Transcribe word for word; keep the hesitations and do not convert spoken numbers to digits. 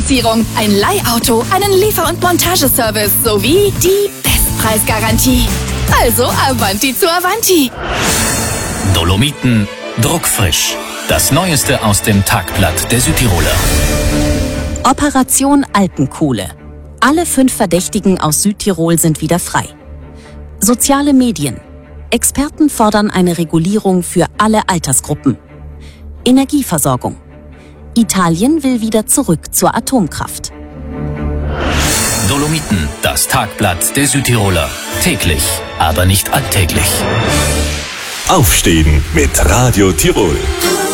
Finanzierung, ein Leihauto, einen Liefer- und Montageservice sowie die Bestpreisgarantie. Also Avanti zu Avanti. Dolomiten druckfrisch. Das Neueste aus dem Tagblatt der Südtiroler. Operation Alpenkohle. Alle fünf Verdächtigen aus Südtirol sind wieder frei. Soziale Medien. Experten fordern eine Regulierung für alle Altersgruppen. Energieversorgung. Italien will wieder zurück zur Atomkraft. Dolomiten, das Tagblatt der Südtiroler. Täglich, aber nicht alltäglich. Aufstehen mit Radio Tirol.